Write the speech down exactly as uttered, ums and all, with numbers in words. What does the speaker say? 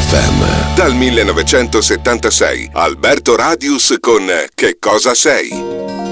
F M. Dal millenovecentosettantasei, Alberto Radius con Che cosa sei?